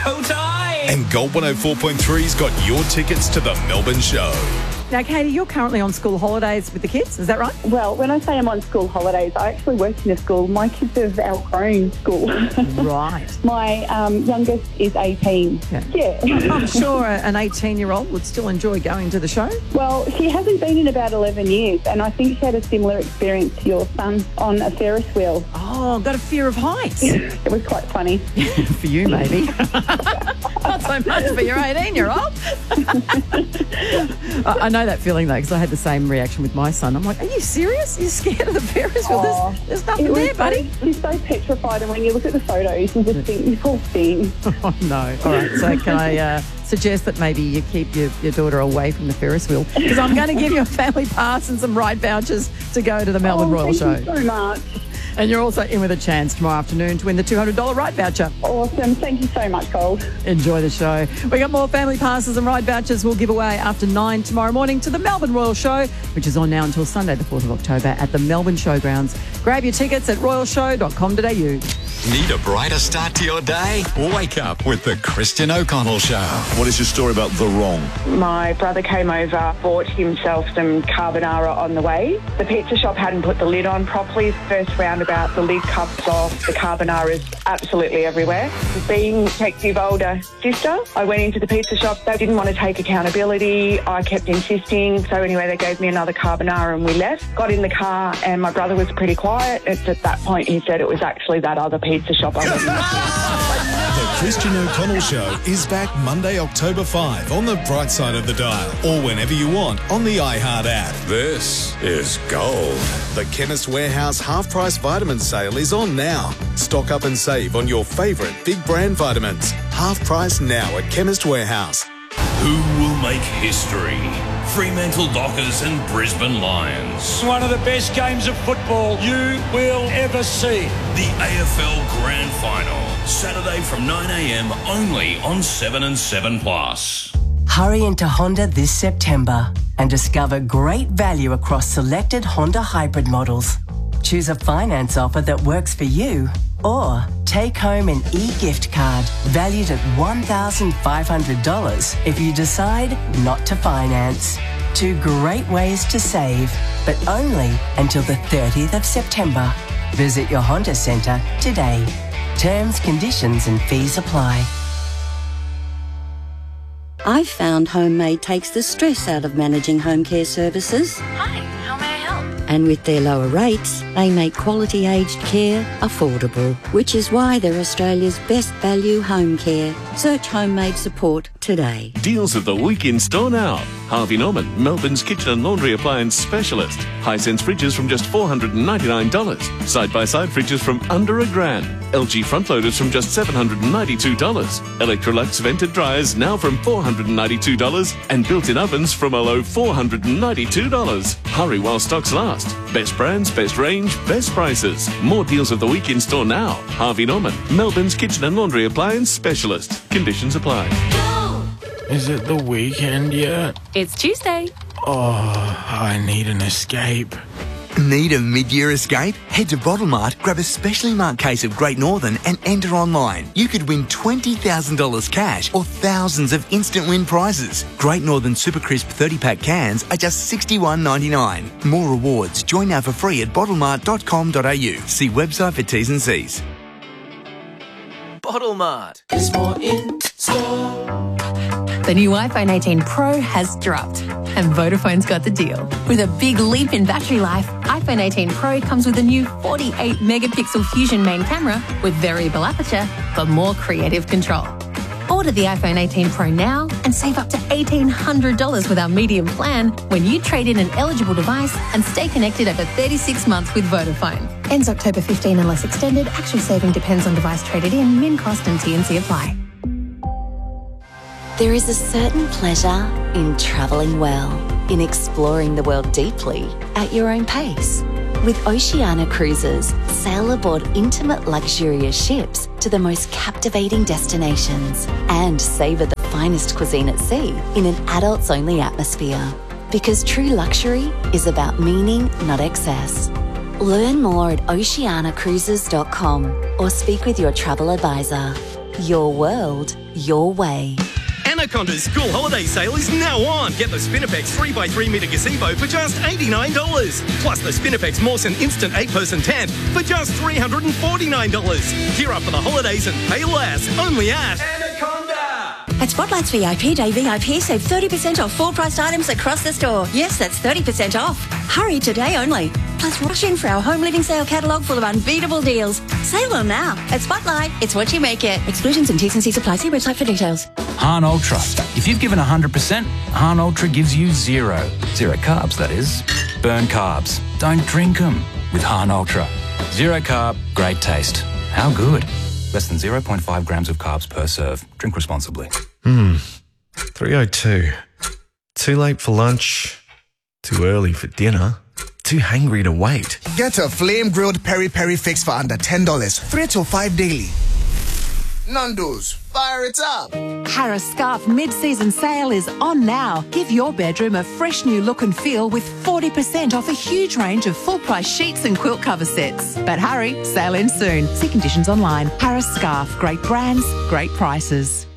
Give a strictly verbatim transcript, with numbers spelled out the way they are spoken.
Cotai! And Gold one oh four point three's got your tickets to the Melbourne show. Now, Katie, you're currently on school holidays with the kids, is that right? Well, when I say I'm on school holidays, I actually work in a school. My kids have outgrown school. Right. My um, youngest is eighteen. Yeah. yeah. I'm sure an eighteen-year-old would still enjoy going to the show. Well, she hasn't been in about eleven years, and I think she had a similar experience to your son on a Ferris wheel. Oh, got a fear of heights. It was quite funny. For you, maybe. Not so much for your eighteen-year-old. I know that feeling, though, because I had the same reaction with my son. I'm like, are you serious? You're scared of the Ferris wheel? Oh, there's, there's nothing was there, buddy. So, she's so petrified, and when you look at the photos, you just think, this whole thing. Oh, no. All right, so can I uh, suggest that maybe you keep your, your daughter away from the Ferris wheel? Because I'm going to give you a family pass and some ride vouchers to go to the Melbourne oh, Royal thank Show. You so much. And you're also in with a chance tomorrow afternoon to win the two hundred dollars ride voucher. Awesome. Thank you so much, Gold. Enjoy the show. We got more family passes and ride vouchers we'll give away after nine tomorrow morning to the Melbourne Royal Show, which is on now until Sunday, the fourth of October at the Melbourne Showgrounds. Grab your tickets at royal show dot com dot a u. Need a brighter start to your day? Wake up with the Christian O'Connell Show. What is your story about the wrong? My brother came over, bought himself some carbonara on the way. The pizza shop hadn't put the lid on properly. First roundabout, the lid comes off. The carbonara is absolutely everywhere. Being Detective older sister, I went into the pizza shop. They didn't want to take accountability. I kept insisting. So anyway, they gave me another carbonara and we left. Got in the car and my brother was pretty quiet. It's at that point he said it was actually that other pizza shop I went into. The Christian O'Connell Show is back Monday, October fifth on the bright side of the dial or whenever you want on the iHeart app. This is Gold. The Chemist Warehouse half-price vitamin sale is on now. Stock up and save on your favourite big brand vitamins. Half price now at Chemist Warehouse. Who will make history? Fremantle Dockers and Brisbane Lions. One of the best games of football you will ever see. The A F L Grand Final. Saturday from nine a m only on seven and seven plus. Hurry into Honda this September and discover great value across selected Honda hybrid models. Choose a finance offer that works for you or take home an e-gift card valued at one thousand five hundred dollars if you decide not to finance. Two great ways to save, but only until the thirtieth of September. Visit your Honda Centre today. Terms, conditions and fees apply. I've found Homemade takes the stress out of managing home care services. Hi, how may I help? And with their lower rates, they make quality aged care affordable, which is why they're Australia's best value home care. Search Homemade support today. Deals of the week in store now. Harvey Norman, Melbourne's kitchen and laundry appliance specialist. Hisense fridges from just four hundred ninety-nine dollars. Side-by-side fridges from under a grand. L G front loaders from just seven hundred ninety-two dollars. Electrolux vented dryers now from four hundred ninety-two dollars. And built-in ovens from a low four hundred ninety-two dollars. Hurry while stocks last. Best brands, best range, best prices. More deals of the week in store now. Harvey Norman, Melbourne's kitchen and laundry appliance specialist. Conditions apply. Is it the weekend yet? It's Tuesday. Oh, I need an escape. Need a mid-year escape? Head to Bottlemart, grab a specially marked case of Great Northern and enter online. You could win twenty thousand dollars cash or thousands of instant win prizes. Great Northern Super Crisp thirty-pack cans are just sixty-one ninety-nine. More rewards. Join now for free at bottlemart dot com dot a u. See website for T's and C's. Bottlemart. There's more in store. The new iPhone eighteen Pro has dropped, and Vodafone's got the deal. With a big leap in battery life, iPhone eighteen Pro comes with a new forty-eight megapixel Fusion main camera with variable aperture for more creative control. Order the iPhone eighteen Pro now and save up to eighteen hundred dollars with our medium plan when you trade in an eligible device and stay connected over thirty-six months with Vodafone. Ends October fifteenth unless extended. Actual saving depends on device traded in. Min cost and T and C apply. There is a certain pleasure in travelling well, in exploring the world deeply at your own pace. With Oceania Cruises, sail aboard intimate luxurious ships to the most captivating destinations and savour the finest cuisine at sea in an adults-only atmosphere. Because true luxury is about meaning, not excess. Learn more at oceania cruises dot com or speak with your travel advisor. Your world, your way. Anaconda's school holiday sale is now on. Get the Spinifex three by three metre gazebo for just eighty-nine dollars. Plus the Spinifex Mawson Instant eight person tent for just three hundred forty-nine dollars. Gear up for the holidays and pay less. Only at Anaconda. At Spotlight's V I P Day V I P, save thirty percent off full-priced items across the store. Yes, that's thirty percent off. Hurry today only. Plus, rush in for our home living sale catalogue full of unbeatable deals. Save them now. At Spotlight, it's what you make it. Exclusions and T's and C's apply. See website for details. Hahn Ultra. If you've given one hundred percent, Hahn Ultra gives you zero. Zero carbs, that is. Burn carbs. Don't drink them with Hahn Ultra. Zero carb, great taste. How good? Less than zero point five grams of carbs per serve. Drink responsibly. Hmm. three oh two. Too late for lunch. Too early for dinner. Too hungry to wait. Get a flame-grilled peri-peri fix for under ten dollars. Three till five daily. Nando's, fire it up. Harris Scarf mid-season sale is on now. Give your bedroom a fresh new look and feel with forty percent off a huge range of full-price sheets and quilt cover sets. But hurry, sale ends soon. See conditions online. Harris Scarf, great brands, great prices.